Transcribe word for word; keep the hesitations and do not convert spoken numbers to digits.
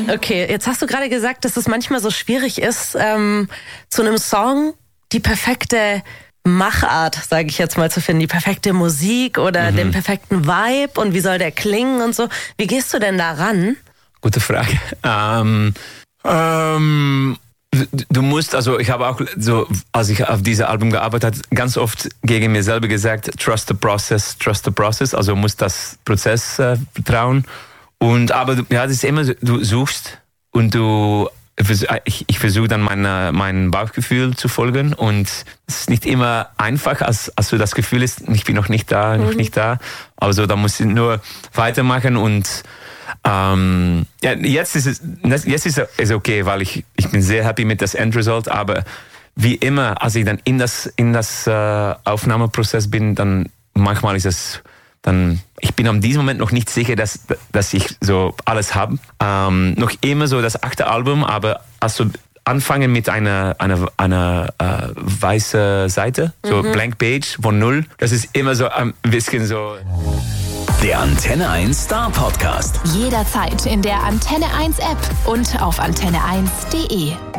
Okay, jetzt hast du gerade gesagt, dass es manchmal so schwierig ist, ähm, zu einem Song die perfekte Machart, sage ich jetzt mal, zu finden, die perfekte Musik oder mhm. den perfekten Vibe und wie soll der klingen und so. Wie gehst du denn da ran? Gute Frage. Ähm, ähm, du musst, also ich habe auch so, als ich auf diesem Album gearbeitet habe, ganz oft gegen mir selber gesagt, trust the process, trust the process, also musst das Prozess äh, vertrauen. Und aber ja, das ist immer, du suchst und du Ich, ich versuche dann meine, mein Bauchgefühl zu folgen und es ist nicht immer einfach, als, als du das Gefühl hast, ich bin noch nicht da, noch mhm. nicht da. Also da muss ich nur weitermachen und ähm, ja, jetzt ist es jetzt ist es okay, weil ich, ich bin sehr happy mit das Endresult, aber wie immer, als ich dann in das, in das äh, Aufnahmeprozess bin, dann manchmal ist es dann, ich bin an diesem Moment noch nicht sicher, dass, dass ich so alles habe. Ähm, noch immer so das achte Album, aber also anfangen mit einer, einer, einer äh, weißen Seite, so mhm. Blank Page von null, das ist immer so ein bisschen so. Der Antenne eins Star Podcast. Jederzeit in der Antenne eins App und auf antenne eins punkt de.